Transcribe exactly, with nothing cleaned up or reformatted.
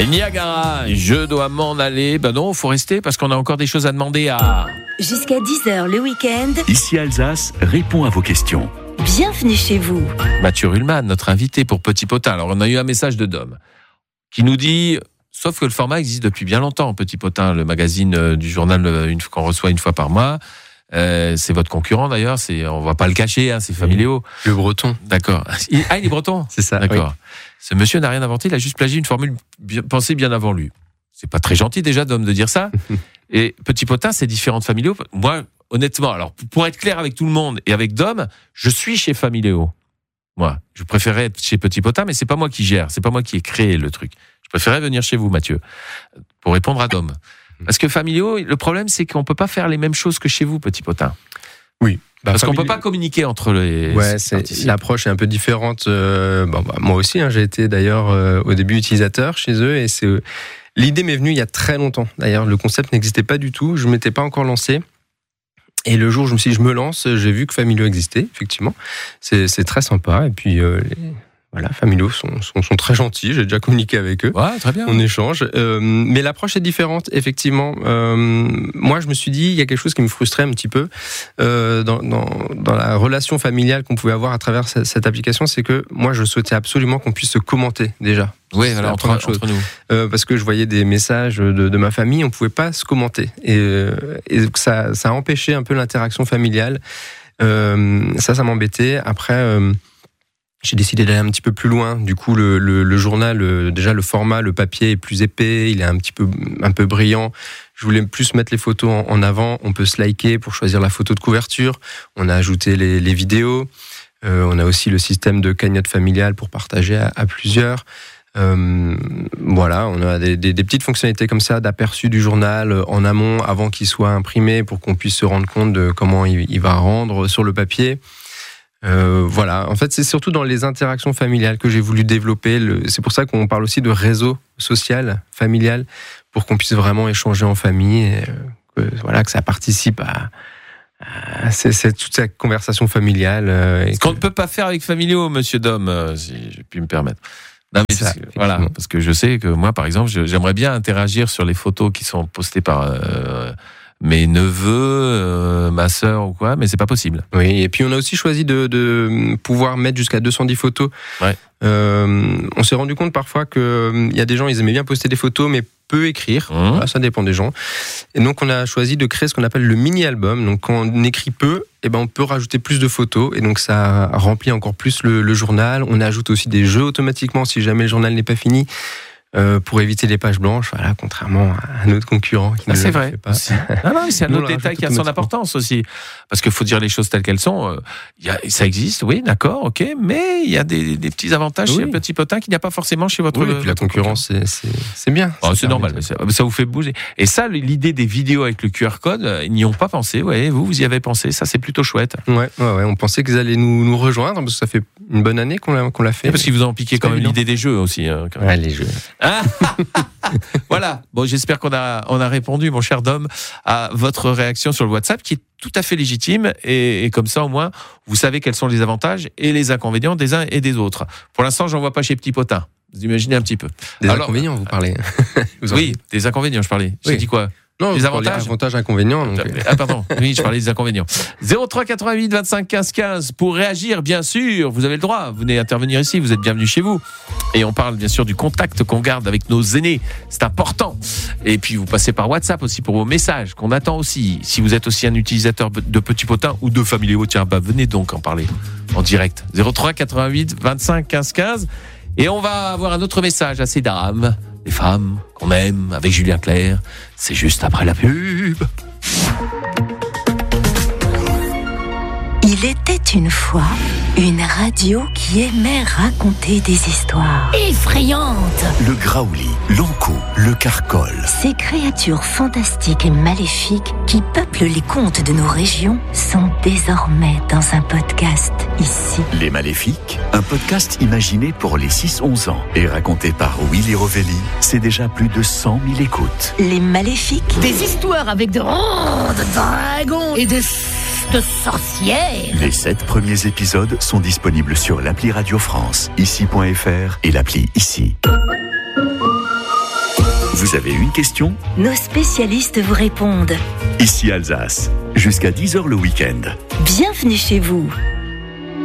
Niagara, je dois m'en aller. Ben non, il faut rester parce qu'on a encore des choses à demander à... Jusqu'à dix heures le week-end. Ici Alsace répond à vos questions. Bienvenue chez vous. Mathieu Ruhlmann, notre invité pour Petit Potin. Alors, on a eu un message de Dom qui nous dit... Sauf que le format existe depuis bien longtemps, Petit Potin, le magazine du journal une, qu'on reçoit une fois par mois. Euh, c'est votre concurrent d'ailleurs, c'est, on ne va pas le cacher, hein, c'est Familio. Le breton. D'accord. Il, ah, il est breton. C'est ça. D'accord. Oui. Ce monsieur n'a rien inventé, il a juste plagié une formule bien, pensée bien avant lui. C'est pas très gentil déjà d'homme de dire ça. Et Petit Potin, c'est différent de Familio. Moi, honnêtement, alors pour être clair avec tout le monde et avec Dom, je suis chez Familio. Moi, je préférais être chez Petit Potin, mais c'est pas moi qui gère, c'est pas moi qui ai créé le truc. Je préférais venir chez vous, Mathieu, pour répondre à Dom. Parce que Familio, le problème, c'est qu'on peut pas faire les mêmes choses que chez vous, Petit Potin. Oui. Bah, Parce Familio... qu'on peut pas communiquer entre les. Ouais, c'est, l'approche est un peu différente. Euh, bon, bah, moi aussi, hein, j'ai été d'ailleurs euh, au début utilisateur chez eux, et c'est euh, l'idée m'est venue il y a très longtemps. D'ailleurs, le concept n'existait pas du tout. Je m'étais pas encore lancé. Et le jour où je me suis dit, je me lance, j'ai vu que Familio existait, effectivement. C'est, c'est très sympa. Et puis, euh, les, voilà, Familio sont, sont, sont très gentils. J'ai déjà communiqué avec eux. Ouais, très bien. On échange. Euh, mais l'approche est différente, effectivement. Euh, moi, je me suis dit, il y a quelque chose qui me frustrait un petit peu euh, dans, dans, dans la relation familiale qu'on pouvait avoir à travers cette, cette application. C'est que moi, je souhaitais absolument qu'on puisse se commenter déjà. Oui, voilà, entre, entre nous. Euh, parce que je voyais des messages de, de ma famille, on ne pouvait pas se commenter. Et, euh, et ça, ça a empêché un peu l'interaction familiale. Euh, ça, ça m'embêtait. Après, euh, j'ai décidé d'aller un petit peu plus loin. Du coup, le, le, le journal, le, déjà le format, le papier est plus épais, il est un petit peu, un peu brillant. Je voulais plus mettre les photos en, en avant. On peut se liker pour choisir la photo de couverture. On a ajouté les, les vidéos. Euh, on a aussi le système de cagnotte familiale pour partager à, à plusieurs. Euh, voilà, on a des, des, des petites fonctionnalités comme ça d'aperçu du journal en amont avant qu'il soit imprimé pour qu'on puisse se rendre compte de comment il, il va rendre sur le papier. Euh, voilà, en fait c'est surtout dans les interactions familiales que j'ai voulu développer. Le, c'est pour ça qu'on parle aussi de réseau social, familial, pour qu'on puisse vraiment échanger en famille et euh, que, voilà, que ça participe à C'est, c'est toute cette conversation familiale. Euh, Ce que... qu'on ne peut pas faire avec Familio, monsieur Dom, euh, si je puis me permettre. Non, mais ça, parce, que, voilà, parce que je sais que moi, par exemple, je, j'aimerais bien interagir sur les photos qui sont postées par euh, mes neveux, euh, ma sœur ou quoi, mais c'est pas possible. Oui, et puis on a aussi choisi de, de pouvoir mettre jusqu'à deux cent dix photos. Ouais. Euh, on s'est rendu compte parfois que il y a des gens, ils aimaient bien poster des photos, mais peu écrire. Mmh. Voilà, ça dépend des gens. Et donc on a choisi de créer ce qu'on appelle le mini-album. Donc quand on écrit peu, eh ben on peut rajouter plus de photos, et donc ça remplit encore plus le, le journal. On ajoute aussi des jeux automatiquement si jamais le journal n'est pas fini. Euh, pour éviter les pages blanches, voilà, contrairement à un autre concurrent qui ah, ne c'est le vrai. fait pas. Non, non, c'est un autre détail qui a son importance aussi, parce qu'il faut dire les choses telles qu'elles sont. Euh, y a, ça existe, oui, d'accord, ok, mais il y a des, des petits avantages oui. chez Petit Potin qu'il n'y a pas forcément chez votre. Oui, et puis la concurrence, c'est, c'est, c'est bien. Oh, c'est normal, mais ça, ça vous fait bouger. Et ça, l'idée des vidéos avec le Q R code, ils n'y ont pas pensé. Ouais, vous, vous y avez pensé. Ça, c'est plutôt chouette. Ouais, ouais, ouais. On pensait qu'ils allaient nous, nous rejoindre parce que ça fait une bonne année qu'on l'a, qu'on l'a fait. Et parce qu'ils vous ont piqué quand même évident. L'idée des jeux aussi. Hein, quand même. Ouais, les jeux. Ah voilà. Bon, j'espère qu'on a on a répondu, mon cher Dom, à votre réaction sur le WhatsApp, qui est tout à fait légitime, et, et comme ça au moins vous savez quels sont les avantages et les inconvénients des uns et des autres. Pour l'instant, j'en vois pas chez Petit Potin. Vous imaginez un petit peu. Des Alors, inconvénients, vous parlez. vous oui, des inconvénients, je parlais. J'ai oui. dit quoi? Non, les avantages, avantages, inconvénients. Donc... Ah pardon, oui, je parlais des inconvénients. zéro trois quatre-vingt-huit vingt-cinq quinze quinze pour réagir, bien sûr. Vous avez le droit. Vous venez intervenir ici. Vous êtes bienvenue chez vous. Et on parle bien sûr du contact qu'on garde avec nos aînés. C'est important. Et puis vous passez par WhatsApp aussi pour vos messages qu'on attend aussi. Si vous êtes aussi un utilisateur de Petit Potin ou de Familio, tiens, bah venez donc en parler en direct. zéro trois quatre-vingt-huit vingt-cinq quinze quinze. Et on va avoir un autre message à ces dames. Les femmes qu'on aime, avec Julien Clerc, c'est juste après la pub. Il était une fois une radio qui aimait raconter des histoires effrayantes. Le Graouli, l'Ankou, le Carcol. Ces créatures fantastiques et maléfiques qui peuplent les contes de nos régions sont désormais dans un podcast ici. Les Maléfiques, un podcast imaginé pour les six onze ans et raconté par Willy Rovelli. C'est déjà plus de cent mille écoutes. Les Maléfiques. Des histoires avec de, oh, de dragons et de... de sorcières. Les sept premiers épisodes sont disponibles sur l'appli Radio France, ici point f r et l'appli Ici. Vous avez une question ? Nos spécialistes vous répondent. Ici Alsace, jusqu'à dix heures le week-end. Bienvenue chez vous.